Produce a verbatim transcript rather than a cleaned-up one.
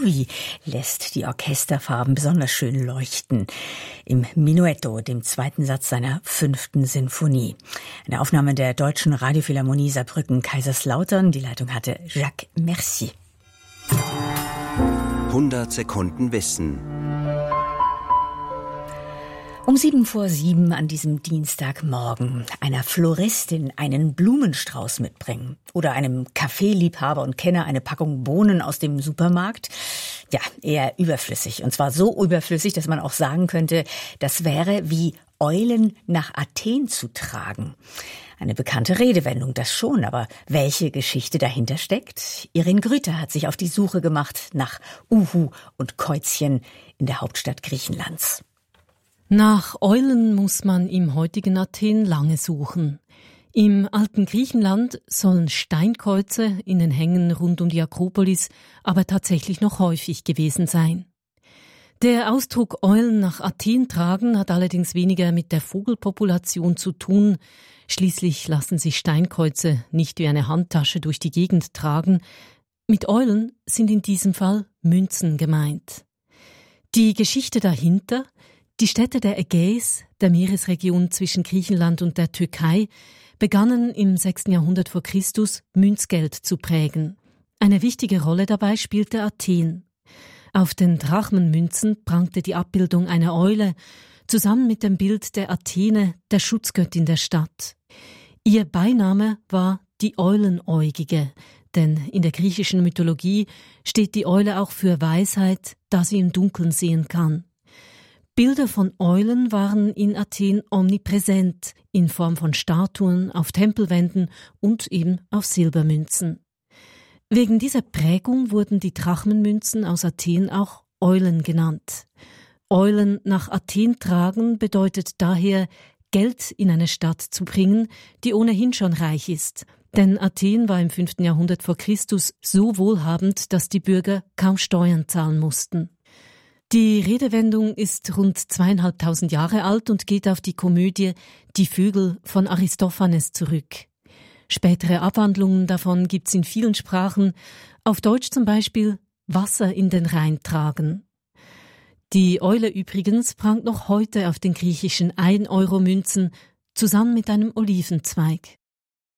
Louis lässt die Orchesterfarben besonders schön leuchten. Im Menuetto, dem zweiten Satz seiner fünften Sinfonie. Eine Aufnahme der Deutschen Radiophilharmonie Saarbrücken-Kaiserslautern. Die Leitung hatte Jacques Mercier. hundert Sekunden Wissen. Um sieben vor sieben an diesem Dienstagmorgen einer Floristin einen Blumenstrauß mitbringen oder einem Kaffeeliebhaber und Kenner eine Packung Bohnen aus dem Supermarkt? Ja, eher überflüssig. Und zwar so überflüssig, dass man auch sagen könnte, das wäre wie Eulen nach Athen zu tragen. Eine bekannte Redewendung, das schon, aber welche Geschichte dahinter steckt? Irene Grüter hat sich auf die Suche gemacht nach Uhu und Käuzchen in der Hauptstadt Griechenlands. Nach Eulen muss man im heutigen Athen lange suchen. Im alten Griechenland sollen Steinkreuze in den Hängen rund um die Akropolis aber tatsächlich noch häufig gewesen sein. Der Ausdruck Eulen nach Athen tragen hat allerdings weniger mit der Vogelpopulation zu tun. Schließlich lassen sich Steinkreuze nicht wie eine Handtasche durch die Gegend tragen. Mit Eulen sind in diesem Fall Münzen gemeint. Die Geschichte dahinter: Die Städte der Ägäis, der Meeresregion zwischen Griechenland und der Türkei, begannen im sechsten Jahrhundert vor Christus Münzgeld zu prägen. Eine wichtige Rolle dabei spielte Athen. Auf den Drachmenmünzen prangte die Abbildung einer Eule, zusammen mit dem Bild der Athene, der Schutzgöttin der Stadt. Ihr Beiname war die Eulenäugige, denn in der griechischen Mythologie steht die Eule auch für Weisheit, da sie im Dunkeln sehen kann. Bilder von Eulen waren in Athen omnipräsent, in Form von Statuen, auf Tempelwänden und eben auf Silbermünzen. Wegen dieser Prägung wurden die Drachmenmünzen aus Athen auch Eulen genannt. Eulen nach Athen tragen bedeutet daher, Geld in eine Stadt zu bringen, die ohnehin schon reich ist. Denn Athen war im fünften Jahrhundert vor Christus so wohlhabend, dass die Bürger kaum Steuern zahlen mussten. Die Redewendung ist rund zweieinhalbtausend Jahre alt und geht auf die Komödie Die Vögel von Aristophanes zurück. Spätere Abwandlungen davon gibt's in vielen Sprachen, auf Deutsch zum Beispiel Wasser in den Rhein tragen. Die Eule übrigens prangt noch heute auf den griechischen ein Euro Münzen zusammen mit einem Olivenzweig.